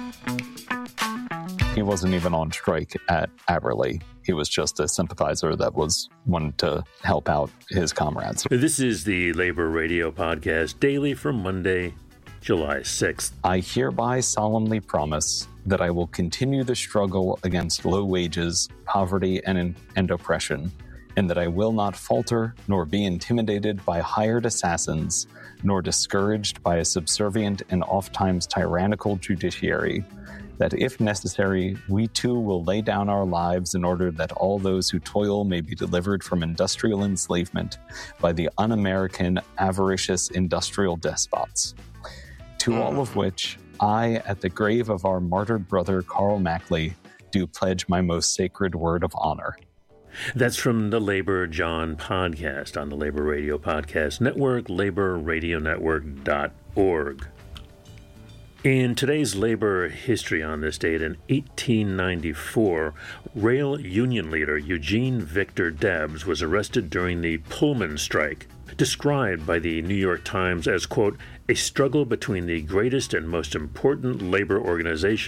He wasn't even on strike at Aberley. He was just a sympathizer that wanted to help out his comrades. This is the Labor Radio Podcast daily for Monday, July 6th. I hereby solemnly promise that I will continue the struggle against low wages, poverty, and oppression, and that I will not falter nor be intimidated by hired assassins, nor discouraged by a subservient and oft-times tyrannical judiciary, that if necessary, we too will lay down our lives in order that all those who toil may be delivered from industrial enslavement by the un-American, avaricious industrial despots. To all of which, I, at the grave of our martyred brother Carl Mackley, do pledge my most sacred word of honor. That's from the Labor John podcast on the Labor Radio Podcast Network, laborradionetwork.org. In today's labor history on this date, in 1894, rail union leader Eugene Victor Debs was arrested during the Pullman strike, described by the New York Times as, quote, a struggle between the greatest and most important labor organizations